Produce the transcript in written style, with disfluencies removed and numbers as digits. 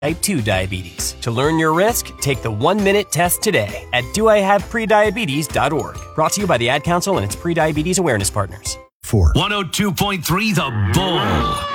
Type 2 diabetes. To learn your risk, take the 1-minute test today at doihaveprediabetes.org. Brought to you by the Ad Council and its pre-diabetes awareness partners. 102.3 The Bull.